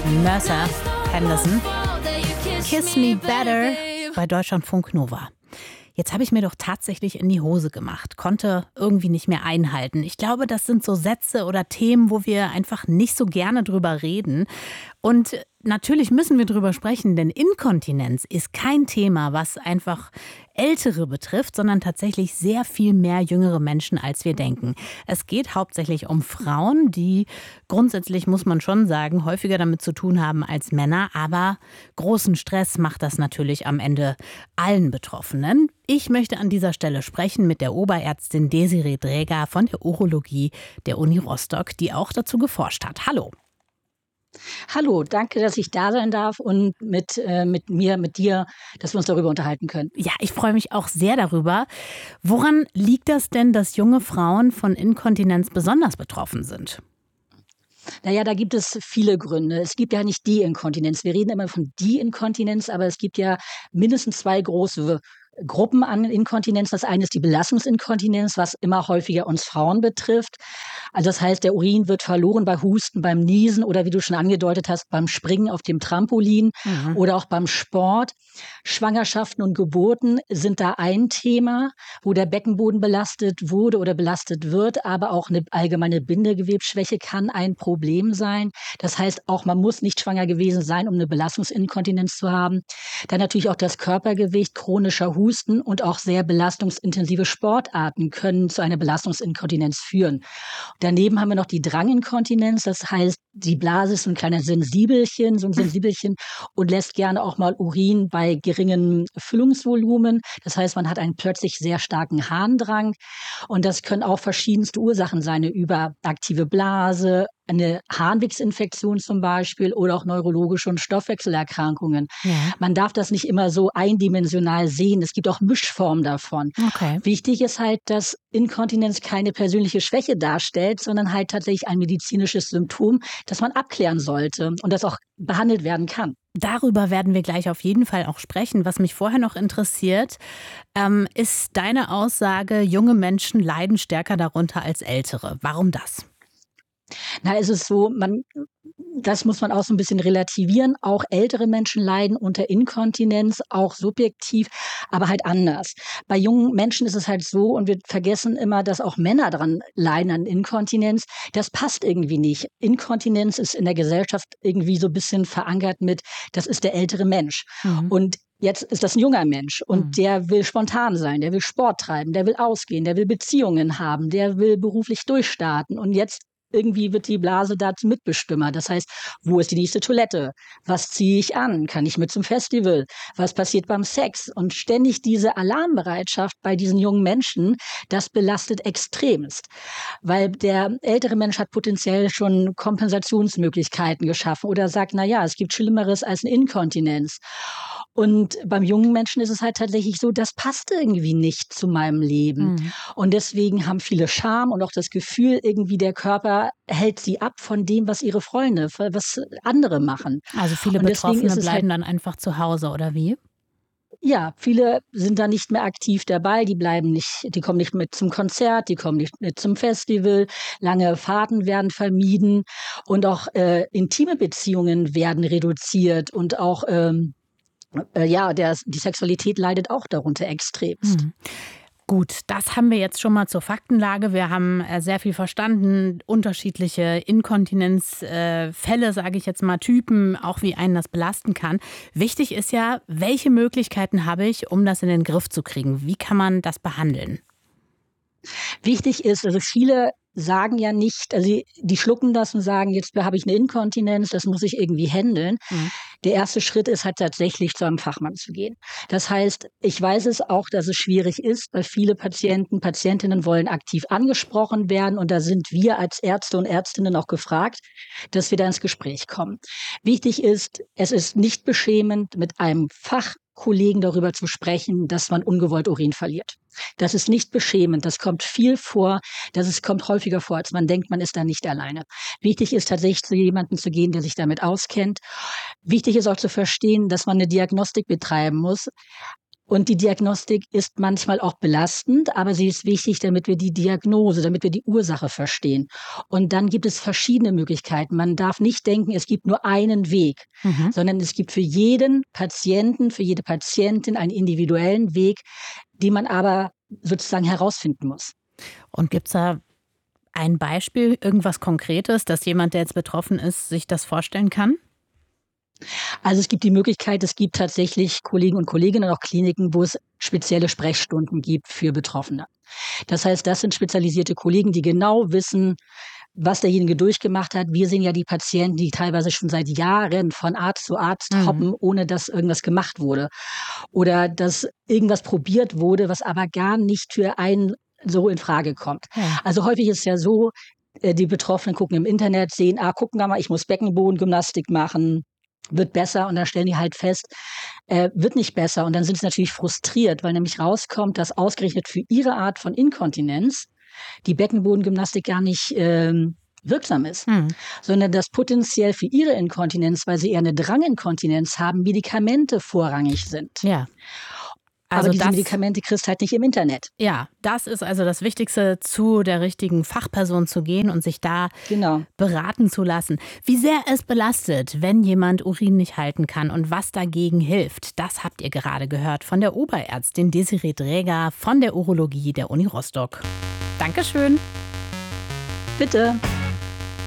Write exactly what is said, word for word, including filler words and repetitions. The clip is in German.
Mercer Henderson. Kiss Me Better bei Deutschlandfunk Nova. Jetzt habe ich mir doch tatsächlich in die Hose gemacht, konnte irgendwie nicht mehr einhalten. Ich glaube, das sind so Sätze oder Themen, wo wir einfach nicht so gerne drüber reden. Und natürlich müssen wir drüber sprechen, denn Inkontinenz ist kein Thema, was einfach Ältere betrifft, sondern tatsächlich sehr viel mehr jüngere Menschen, als wir denken. Es geht hauptsächlich um Frauen, die grundsätzlich, muss man schon sagen, häufiger damit zu tun haben als Männer. Aber großen Stress macht das natürlich am Ende allen Betroffenen. Ich möchte an dieser Stelle sprechen mit der Oberärztin Desiree Dräger von der Urologie der Uni Rostock, die auch dazu geforscht hat. Hallo. Hallo, danke, dass ich da sein darf und mit, äh, mit mir, mit dir, dass wir uns darüber unterhalten können. Ja, ich freue mich auch sehr darüber. Woran liegt das denn, dass junge Frauen von Inkontinenz besonders betroffen sind? Naja, da gibt es viele Gründe. Es gibt ja nicht die Inkontinenz. Wir reden immer von die Inkontinenz, aber es gibt ja mindestens zwei große Gruppen an Inkontinenz. Das eine ist die Belastungsinkontinenz, was immer häufiger uns Frauen betrifft. Also das heißt, der Urin wird verloren bei Husten, beim Niesen oder wie du schon angedeutet hast, beim Springen auf dem Trampolin mhm. oder auch beim Sport. Schwangerschaften und Geburten sind da ein Thema, wo der Beckenboden belastet wurde oder belastet wird, aber auch eine allgemeine Bindegewebsschwäche kann ein Problem sein. Das heißt, auch man muss nicht schwanger gewesen sein, um eine Belastungsinkontinenz zu haben. Dann natürlich auch das Körpergewicht, chronischer Husten und auch sehr belastungsintensive Sportarten können zu einer Belastungsinkontinenz führen. Daneben haben wir noch die Dranginkontinenz, das heißt, die Blase ist so ein kleiner Sensibelchen, so ein Sensibelchen und lässt gerne auch mal Urin bei geringem Füllungsvolumen. Das heißt, man hat einen plötzlich sehr starken Harndrang und das können auch verschiedenste Ursachen sein, eine überaktive Blase, eine Harnwegsinfektion zum Beispiel oder auch neurologische und Stoffwechselerkrankungen. Ja. Man darf das nicht immer so eindimensional sehen. Es gibt auch Mischformen davon. Okay. Wichtig ist halt, dass Inkontinenz keine persönliche Schwäche darstellt, sondern halt tatsächlich ein medizinisches Symptom, das man abklären sollte und das auch behandelt werden kann. Darüber werden wir gleich auf jeden Fall auch sprechen. Was mich vorher noch interessiert, ähm, ist deine Aussage, junge Menschen leiden stärker darunter als ältere. Warum das? Na, es ist so, man, das muss man auch so ein bisschen relativieren. Auch ältere Menschen leiden unter Inkontinenz, auch subjektiv, aber halt anders. Bei jungen Menschen ist es halt so, und wir vergessen immer, dass auch Männer daran leiden an Inkontinenz. Das passt irgendwie nicht. Inkontinenz ist in der Gesellschaft irgendwie so ein bisschen verankert mit, das ist der ältere Mensch. Mhm. Und jetzt ist das ein junger Mensch und mhm. der will spontan sein, der will Sport treiben, der will ausgehen, der will Beziehungen haben, der will beruflich durchstarten. Und jetzt irgendwie wird die Blase dazu Mitbestimmer. Das heißt, wo ist die nächste Toilette? Was ziehe ich an? Kann ich mit zum Festival? Was passiert beim Sex? Und ständig diese Alarmbereitschaft bei diesen jungen Menschen, das belastet extremst. Weil der ältere Mensch hat potenziell schon Kompensationsmöglichkeiten geschaffen oder sagt, na ja, es gibt Schlimmeres als eine Inkontinenz. Und beim jungen Menschen ist es halt tatsächlich so, das passt irgendwie nicht zu meinem Leben. Mhm. Und deswegen haben viele Scham und auch das Gefühl, irgendwie der Körper hält sie ab von dem, was ihre Freunde, was andere machen. Also viele Betroffene bleiben halt dann einfach zu Hause, oder wie? Ja, viele sind da nicht mehr aktiv dabei, die bleiben nicht, die kommen nicht mit zum Konzert, die kommen nicht mit zum Festival, lange Fahrten werden vermieden und auch äh, intime Beziehungen werden reduziert und auch ähm, äh, ja, der, die Sexualität leidet auch darunter extremst. Hm. Gut, das haben wir jetzt schon mal zur Faktenlage. Wir haben sehr viel verstanden, unterschiedliche Inkontinenzfälle, äh, sage ich jetzt mal, Typen, auch wie einen das belasten kann. Wichtig ist ja, welche Möglichkeiten habe ich, um das in den Griff zu kriegen? Wie kann man das behandeln? Wichtig ist, also viele sagen ja nicht, also die, die schlucken das und sagen, jetzt habe ich eine Inkontinenz, das muss ich irgendwie handeln. Mhm. Der erste Schritt ist halt tatsächlich zu einem Fachmann zu gehen. Das heißt, ich weiß es auch, dass es schwierig ist, weil viele Patienten, Patientinnen wollen aktiv angesprochen werden und da sind wir als Ärzte und Ärztinnen auch gefragt, dass wir da ins Gespräch kommen. Wichtig ist, es ist nicht beschämend, mit einem Fachkollegen darüber zu sprechen, dass man ungewollt Urin verliert. Das ist nicht beschämend, das kommt viel vor, das ist, kommt häufiger vor, als man denkt, man ist da nicht alleine. Wichtig ist tatsächlich, zu jemandem zu gehen, der sich damit auskennt. Wichtig ist auch zu verstehen, dass man eine Diagnostik betreiben muss. Und die Diagnostik ist manchmal auch belastend, aber sie ist wichtig, damit wir die Diagnose, damit wir die Ursache verstehen. Und dann gibt es verschiedene Möglichkeiten. Man darf nicht denken, es gibt nur einen Weg, Mhm. sondern es gibt für jeden Patienten, für jede Patientin einen individuellen Weg, den man aber sozusagen herausfinden muss. Und gibt es da ein Beispiel, irgendwas Konkretes, dass jemand, der jetzt betroffen ist, sich das vorstellen kann? Also es gibt die Möglichkeit, es gibt tatsächlich Kollegen und Kolleginnen und auch Kliniken, wo es spezielle Sprechstunden gibt für Betroffene. Das heißt, das sind spezialisierte Kollegen, die genau wissen, was derjenige durchgemacht hat. Wir sehen ja die Patienten, die teilweise schon seit Jahren von Arzt zu Arzt Mhm. hoppen, ohne dass irgendwas gemacht wurde. Oder dass irgendwas probiert wurde, was aber gar nicht für einen so in Frage kommt. Ja. Also häufig ist es ja so, äh, die Betroffenen gucken im Internet, sehen, ah, gucken wir mal, ich muss Beckenbodengymnastik machen, wird besser. Und dann stellen die halt fest, äh, wird nicht besser. Und dann sind sie natürlich frustriert, weil nämlich rauskommt, dass ausgerechnet für ihre Art von Inkontinenz die Beckenbodengymnastik gar nicht ähm, wirksam ist, Mhm. sondern dass potenziell für ihre Inkontinenz, weil sie eher eine Dranginkontinenz haben, Medikamente vorrangig sind. Ja. Aber Also diese das, Medikamente kriegst halt nicht im Internet. ja, das ist also das Wichtigste, zu der richtigen Fachperson zu gehen und sich da Genau. beraten zu lassen. Wie sehr es belastet, wenn jemand Urin nicht halten kann und was dagegen hilft, das habt ihr gerade gehört von der Oberärztin Desiree Dräger von der Urologie der Uni Rostock. Dankeschön. Bitte.